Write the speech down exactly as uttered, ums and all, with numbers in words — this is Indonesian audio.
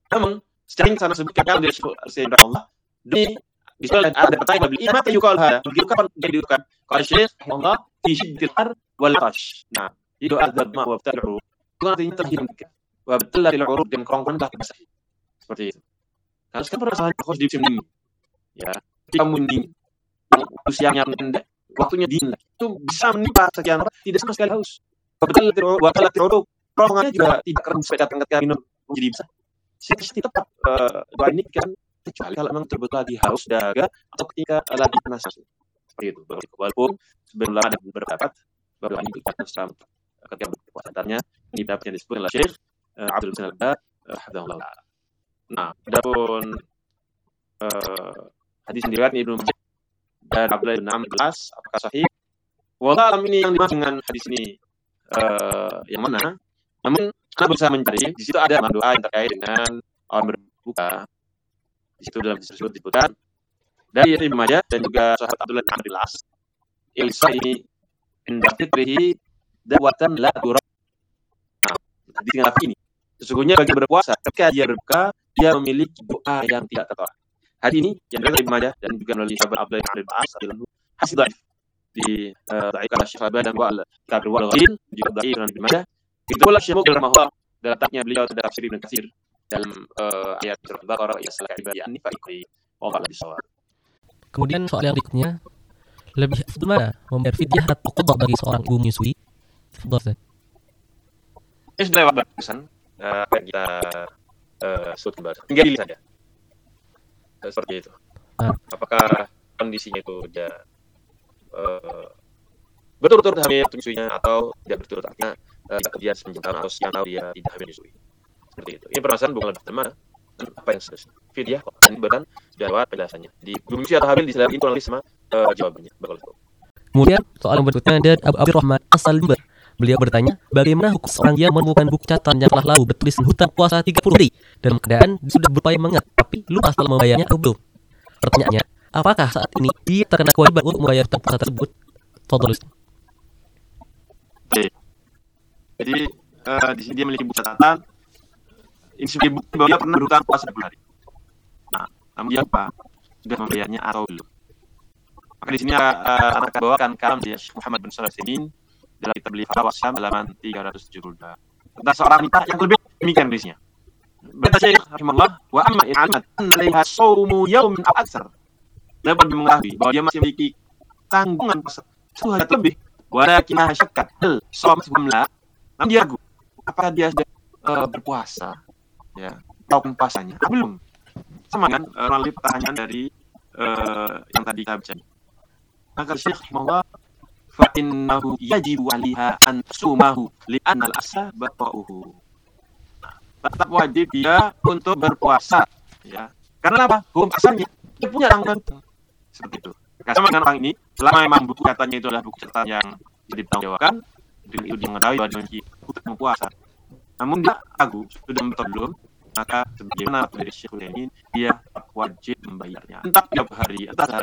Namun secara sana sebutkan dari Syekh Allah di di soal ada pertanyaan beli mata yuqal hada begitu kapan didudukan qala Syekh Allah fi shiddatil har wal atash. Nah itu adzab ma wa btal'u itu artinya terhitung wa btal'il urud dan kerongkongan tak basah seperti itu. Kalau sekarang permasalahan harus di musim dingin ya ketika mending usianya pendek waktunya dingin itu bisa menimpa sekian orang tidak sama sekali haus. Wa btal'il urud kerongkongannya juga tidak keren sampai datang ketika minum menjadi besar. Sih tetap uh, doa ini kan kecuali kalau memang terbetul lagi haus dahaga atau ketika lagi panas seperti itu. Walaupun sebelum ada berpendapat bahwa ini bukan Islam ketika berpuasa antaranya ini dapat yang disebut oleh Syekh uh, Abdul Hasan Al-Bad hafizahullah taala. Nah, adapun uh, hadis yang diriwayatkan Ibnu Majah dan Abdullah bin Amr bin As apakah sahih? Wallah alam ini yang dimaksud dengan hadis ini uh, yang mana? Namun kita berusaha mencari di situ ada doa yang terkait dengan orang berbuka. Di situ dalam hadis tersebut disebutkan dari Ibnu Majah dan juga sahabat Abdullah bin Amr bin As. Ilsa ini indatikrihi dawatan la turab. Nah, hadis dengan lafaz ini sesungguhnya bagi berpuasa ketika dia berbuka dia memiliki doa yang tidak tertolak. Hadis ini yang dari Ibnu Majah dan juga melalui sahabat Abdullah bin Amr bin As radhiyallahu hadis dhaif di dhaifkan Syekh Al-Albani dan wa al-Kabir wal Ghalil juga dhaif dan Ibnu Majah. Itulah Syekh Muqbil rahimahullah dalam taknya beliau terhadap tafsir Ibnu Katsir dalam uh, ayat surah Al-Baqarah ya salaka ibadi anni fa iqri wa qala bisawab. Kemudian soal yang berikutnya lebih afdal mana membayar fidyah atau qada bagi seorang ibu menyusui? Afdal. Ini sudah lewat barusan uh, kita uh, sebutkan barusan. Tinggal pilih saja. Uh, seperti itu. Ah. Apakah kondisinya itu dia uh, betul-betul hamil menyusuinya atau tidak betul artinya uh, dia sepanjang tahun atau sekian tahun dia tidak hamil menyusui. Seperti itu. Ini permasalahan bukan lebih mana apa yang seterusnya. Fidyah dan beban sudah lewat penjelasannya. Di menyusui atau hamil diselain kurang lebih sama uh, jawabannya. Bakal. Kemudian soal yang berikutnya ada Abu Abdurrahman As-Salimbar. Beliau bertanya, bagaimana hukum seorang yang menemukan buku catatan yang telah lalu bertuliskan hutang puasa tiga puluh hari dalam keadaan sudah berupaya mengingat tapi lupa setelah membayarnya atau belum? Pertanyaannya, apakah saat ini dia terkena kewajiban untuk membayar hutang puasa tersebut? Fadhil. Jadi uh, di sini dia memiliki buku catatan. Ini sebagai bukti bahwa dia pernah berhutang puasa sepuluh hari. Nah, namun dia lupa sudah membayarnya atau belum. Maka di sini uh, anak bawakan kalam dari Syekh Muhammad bin Shalih Al-Utsaimin dalam kitab beliau Fatwa Syam halaman tiga ratus tujuh puluh dua. Tentang seorang wanita yang lebih demikian hadisnya. Berkata Syekh rahimahullah, wa amma in 'alimat anna 'alaiha shaumu yawmin aw aktsar. Dapat mengetahui bahwa dia masih memiliki tanggungan puasa satu hari lebih. Walakinah syakkat hal shawm sebelumlah. Namun dia ragu apakah dia sudah uh, berpuasa ya atau puasanya ah, belum. Sama kan uh, melalui pertanyaan dari uh, yang tadi kita baca. Maka Syekh rahimahullah fa innahu yajibu 'alaiha an sumahu li'anna al-asla baqa'uhu. Nah, tetap wajib dia untuk berpuasa ya. Karena apa? Hukum asalnya dia punya tanggungan seperti itu. Nah, sama dengan orang ini, selama memang buku katanya itu adalah buku catatan yang jadi bertanggungjawabkan, dia mengetahui bahwa dia memiliki hutang puasa. Namun dia ragu sudah betul belum, maka sebagaimana dari Syekh ini dia wajib membayarnya. Entah tiga hari, entah